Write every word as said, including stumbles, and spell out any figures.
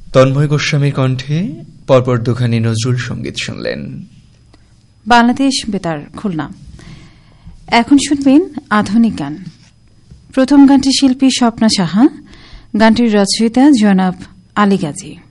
তন্ময় গোস্বামীর কণ্ঠে পরপর দুখানি নজরুল সঙ্গীত শুনলেন। বাংলাদেশ বেতার খুলনা। এখন শুনবেন আধুনিক গান। প্রথম গানটি শিল্পী স্বপ্না সাহা, গানটির রচয়িতা জনাব আলী গাজী।